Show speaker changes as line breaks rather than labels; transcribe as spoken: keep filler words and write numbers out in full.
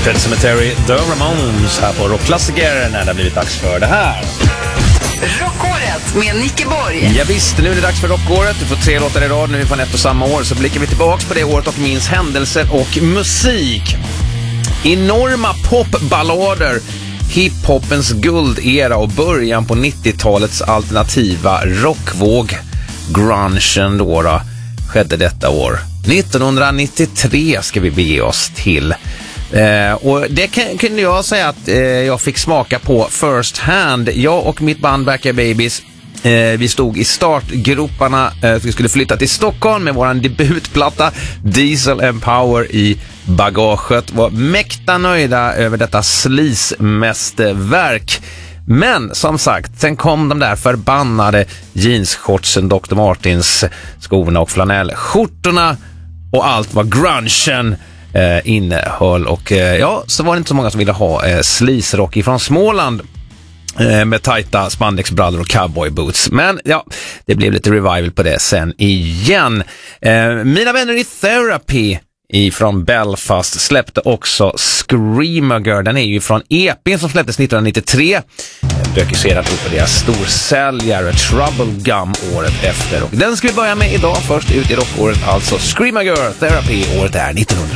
Pet Sematary, The Ramones här på Rockklassiker när det har blivit dags för det här.
Rockåret med Nicke Borg.
Ja visst, nu är det dags för Rockåret. Du får tre låtar i rad nu från ett och samma år. Så blickar vi tillbaks på det året och minns händelser och musik. Enorma popballader, hiphopens guldera och början på nittiotalets alternativa rockvåg, grungen då, då skedde detta år. nittonhundranittiotre ska vi bege oss till. Eh, och det kan, kunde jag säga att eh, jag fick smaka på first hand. Jag och mitt band Backyard Babies, eh, vi stod i startgroparna. Eh, vi skulle flytta till Stockholm med våran debutplatta Diesel and Power i bagaget. Var mäkta nöjda över detta sleaze-mästerverk. Men som sagt, sen kom de där förbannade jeansshortsen, doktor Martins, skorna och flanellskjortorna och allt vad grungen eh, innehöll. Och eh, ja, så var det inte så många som ville ha eh, sleaze-rock ifrån Småland eh, med tajta spandexbrallor och cowboyboots. Men ja, det blev lite revival på det sen igen. Eh, mina vänner i Therapy ifrån Belfast släppte också Screamer Girl. Den är ju från E P:n som släpptes nittonhundranittiotre. Den dök ju sedan upp på deras storsäljare Trouble Gum året efter. Och den ska vi börja med idag, först ut i rockåret, alltså Screamer Girl, Therapy. Året är nittonhundranittiotre.